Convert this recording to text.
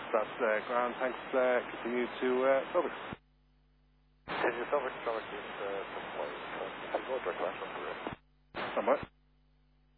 That's grand. Thanks. Continue to Southwark. Continue Southwark, is I'll go direct last one for it. Somewhat.